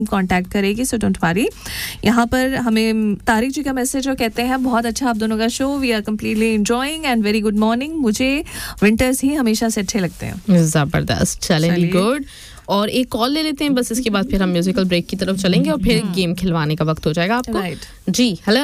Contact करेगी, so don't worry. यहाँ पर हमें तारिक जी का मैसेज और कहते हैं बहुत अच्छा आप दोनों का show, we are completely enjoying and very good morning. मुझे विंटर्स ही हमेशा से अच्छे लगते हैं। जबरदस्त, चलें गुड। और एक कॉल ले लेते हैं बस, इसके बाद फिर हम म्यूजिकल ब्रेक की तरफ चलेंगे और फिर गेम खिलवाने का वक्त हो जाएगा आपको। जी हेलो,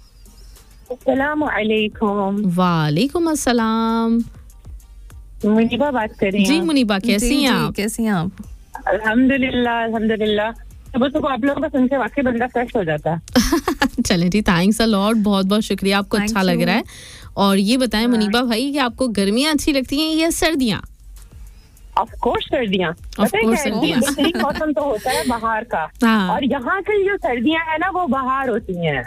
अस्सलाम वालेकुम। वालेकुम अस्सलाम। मुनीबा बात कर रही हैं। जी मुनीबा, कैसी हैं आप? कैसी हैं आप? अल्हम्दुलिल्लाह अल्हम्दुलिल्लाह। सुबह आप लोगों का सुन के वाकई बंदा फ्रेश हो जाता है। चलें जी, थैंक्स अ लॉट, बहुत बहुत शुक्रिया, आपको अच्छा लग रहा है। और ये बताएं मुनीबा भाई कि आपको गर्मियाँ अच्छी लगती हैं या सर्दियाँ? ऑफ कोर्स सर्दियाँ। बेहतरीन मौसम तो होता है बाहर का, और यहाँ की जो सर्दियाँ है ना वो बाहर होती हैं।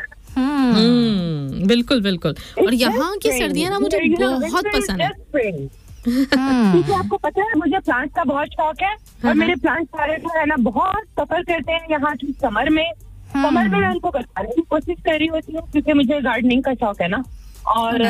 बिल्कुल बिल्कुल। और यहाँ की सर्दियाँ ना मुझे बहुत पसंद है। क्योंकि आपको पता है मुझे प्लांट्स का बहुत शौक है, और मेरे प्लांट्स सारे जो है ना बहुत सफर करते हैं यहाँ की समर में। समर में मैं उनको बताने की कोशिश कर रही होती हूँ क्योंकि मुझे गार्डनिंग का शौक है ना। और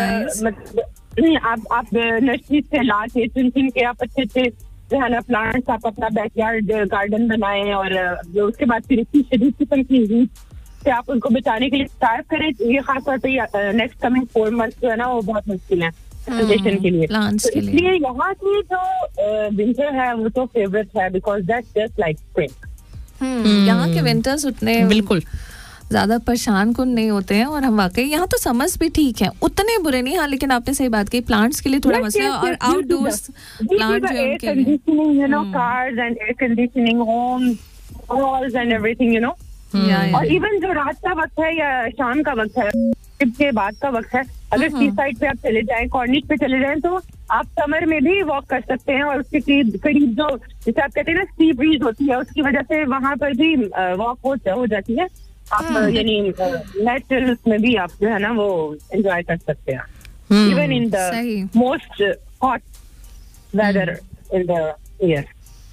मतलब आप नर्सरी से ला के चुन के आप अच्छे अच्छे जो है ना प्लांट्स आप अपना बैकयार्ड गार्डन बनाएं, और उसके बाद फिर इतनी शदीद किस्म की हीट से आप उनको बचाने के लिए स्टार्ट करें। ये खासतौर पर नेक्स्ट कमिंग 4 मंथ जो है ना वो बहुत मुश्किल है कंडीशन के लिए। तो इसलिए यहाँ की जो विंटर है वो तो फेवरेट है, because that's just like spring. यहाँ के विंटर्स उतने बिल्कुल ज्यादा परेशान कुन नहीं होते हैं, और हम वाकई यहाँ तो समर्स भी ठीक है, उतने बुरे नहीं। हाँ, लेकिन आपने सही बात की, प्लांट्स के लिए थोड़ा मसला है, और आउटडोर्स प्लांट जो है उनके लिए you know cars and air conditioning Holmes walls and everything, you know. और इवन जो रात का वक्त है या शाम का वक्त है, के बाद का वक्त है, अगर सी साइड पे आप चले जाएं, कॉर्निश पे चले जाएं, तो आप समर में भी वॉक कर सकते हैं। और उसके करीब जो जैसे आप कहते हैं ना सी ब्रीज होती है, उसकी वजह से वहां पर भी वॉक हो जाती है। आप यानी नेचुरल में भी आप जो है ना वो एंजॉय कर सकते हैं, even in the most hot weather in the year.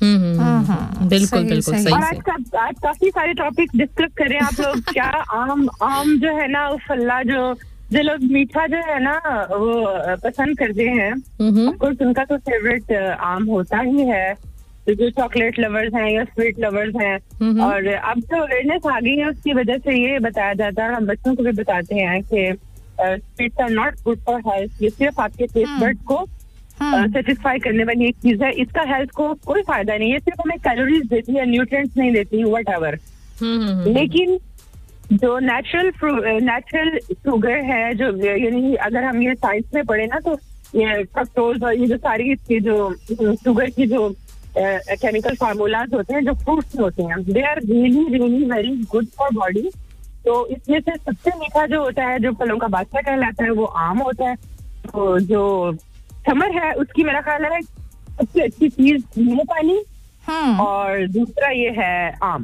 बिल्कुल बिल्कुल सही। और आज काफी सारे टॉपिक डिस्कस करें आप लोग। क्या आम जो है ना फल्ला जो लोग मीठा जो है ना वो पसंद करते हैं, ऑफकोर्स उनका तो फेवरेट आम होता ही है। तो जो चॉकलेट लवर्स हैं या स्वीट लवर्स हैं, और अब तो अवेयरनेस आ गई है, उसकी वजह से ये बताया जाता है, हम बच्चों को भी बताते हैं कि sweets are not good for health. ये सिर्फ आपके टेस्ट बड्स को सेटिस्फाई करने वाली एक चीज है, इसका हेल्थ को कोई फायदा नहीं है। सिर्फ हमें कैलोरीज देती है, न्यूट्रिएंट्स नहीं देती, व्हाटएवर। लेकिन जो नेचुरल शुगर है, जो यानी अगर हम ये साइंस में पढ़े ना, तो ये फ्रक्टोज और ये जो सारी इसकी जो शुगर की जो केमिकल फार्मूलाज होते हैं जो फ्रूट्स में होते हैं, they are really really very good for body. तो इसमें से सबसे मीठा जो होता है, जो फलों का बादशाह कहलाता है, वो आम होता है। तो जो समर है उसकी मेरा ख्याल है सबसे अच्छी चीज नींबू पानी, और दूसरा ये है आम।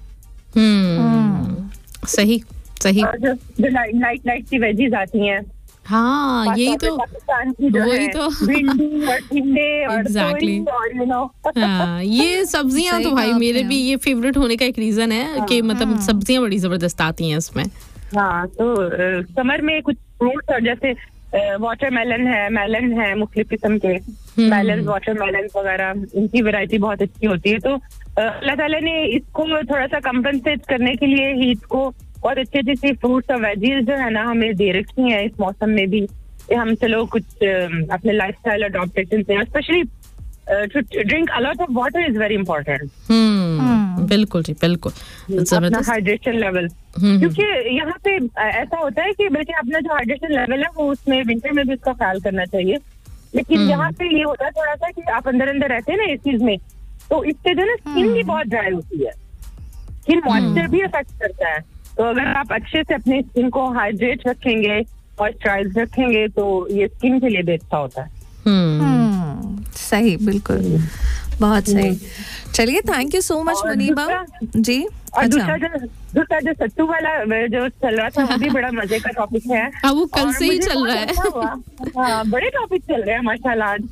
सही सही। और जो लाइट सी वेजीज आती हैं, हाँ यही तो वही तो भिंडी और टिंडे और एग्जैक्टली, और यू नो ये सब्जियां तो भाई मेरे भी ये फेवरेट होने का एक रीजन है कि मतलब सब्जियां बड़ी जबरदस्त आती हैं इसमें। हाँ, तो समर में कुछ फ्रूट्स, और जैसे वाटरमेलन है, मेलन है, मुख्तलिफ किस्म के मेलन, वाटरमेलन वगैरह, इनकी वैरायटी बहुत अच्छी होती है। तो अल्लाह ताला ने इसको थोड़ा सा कंपनसेट करने के लिए हीट को बहुत अच्छे अच्छे फ्रूट्स और वेजीज जो है ना हमें दे रखी हैं इस मौसम में भी। हम चलो कुछ अपने लाइफस्टाइल अडॉप्ट करते हैं, specially to drink a lot of water is very important. बिल्कुल जी बिल्कुल, अपना हाइड्रेशन लेवल, क्योंकि यहाँ पे ऐसा होता है कि बल्कि अपना जो हाइड्रेशन लेवल है वो उसमें विंटर में भी उसका ख्याल करना चाहिए। लेकिन यहाँ पे ये होता है थोड़ा सा कि आप अंदर रहते हैं ना इस चीज में, तो इससे जो ना स्किन भी बहुत ड्राई होती है, स्किन मॉइस्चर भी अफेक्ट करता है। तो अगर आप अच्छे से अपने स्किन को हाइड्रेट रखेंगे, मॉइस्चराइज रखेंगे, तो ये स्किन के लिए भी अच्छा होता है। सही, बिल्कुल, बहुत सही। चलिए, thank you so much Muniba जी। और दूसरा जो सत्तू वाला जो चल रहा था वो भी बड़ा मजे का टॉपिक है। वो कल से ही चल रहा है। हाँ, बड़े टॉपिक चल रहे हैं माशाल्लाह आज।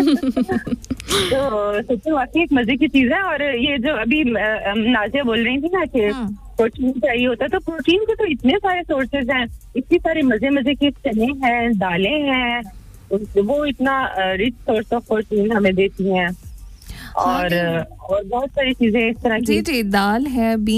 तो सत्तू वाकई एक मजे की चीज है। और ये जो अभी नाजिया बोल रही थी ना कि प्रोटीन चाहिए होता है, तो प्रोटीन के तो इतने सारे सोर्सेज हैं, इतनी सारे मजे के चने हैं, दालें हैं, वो इतना रिच सोर्स ऑफ प्रोटीन हमें देती हैं। और बहुत सारी चीजें इस तरह की। जी दाल है,